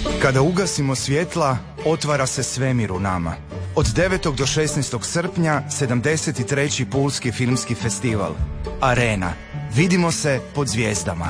Kada ugasimo svjetla, otvara se svemir u nama. Od 9. do 16. srpnja 73. Pulski filmski festival. Arena. Vidimo se pod zvijezdama.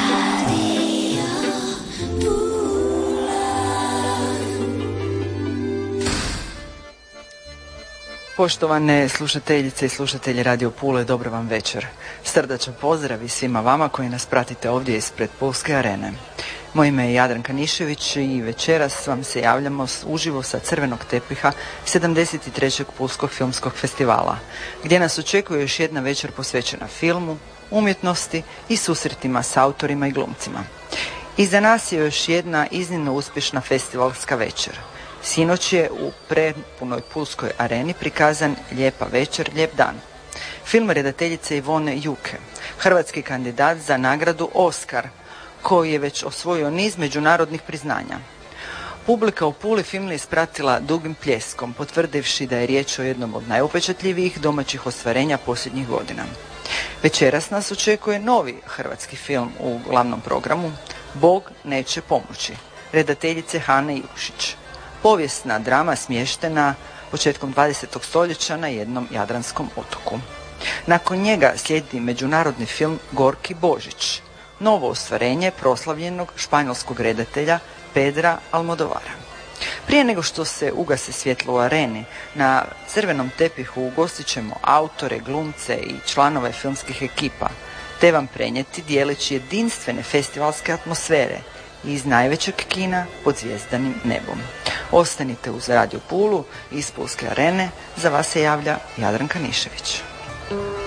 Poštovane slušateljice i slušatelji Radio Pule, dobro vam večer. Srdačan pozdrav i svima vama koji nas pratite ovdje ispred Pulske arene. Moje ime je Jadranka Nišević i večeras vam se javljamo uživo sa crvenog tepiha 73. Pulskog filmskog festivala, gdje nas očekuje još jedna večer posvećena filmu, umjetnosti i susretima s autorima i glumcima. Iza nas je još jedna iznimno uspješna festivalska večer. Sinoć je u prepunoj Pulskoj areni prikazan Lijepa večer, lijep dan. Film redateljice Ivone Juke, hrvatski kandidat za nagradu Oskar, koji je već osvojio niz međunarodnih priznanja. Publika u Puli film je ispratila dugim pljeskom, potvrdivši da je riječ o jednom od najupečatljivijih domaćih ostvarenja posljednjih godina. Večeras nas očekuje novi hrvatski film u glavnom programu, Bog neće pomoći, redateljice Hane Jukšić. Povijesna drama smještena početkom 20. stoljeća na jednom jadranskom otoku. Nakon njega slijedi međunarodni film Gorki Božić, novo ostvarenje proslavljenog španjolskog redatelja Pedra Almodovara. Prije nego što se ugase svjetlo u areni, na crvenom tepihu ugostit ćemo autore, glumce i članove filmskih ekipa, te vam prenijeti dijeleći jedinstvene festivalske atmosfere iz najvećeg kina pod zvjezdanim nebom. Ostanite uz Radio Pulu iz Pulske arene, za vas se javlja Jadranka Nišević.